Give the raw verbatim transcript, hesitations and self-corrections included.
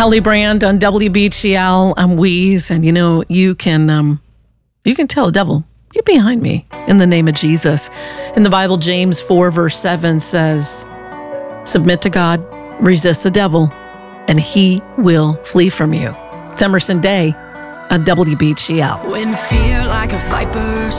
Holly Brand on W B G L. I'm Wheeze, and you know, you can um, you can tell the devil, get behind me in the name of Jesus. In the Bible, James four verse seven says, submit to God, resist the devil, and he will flee from you. It's Emerson Day on W B G L. When fear like a viper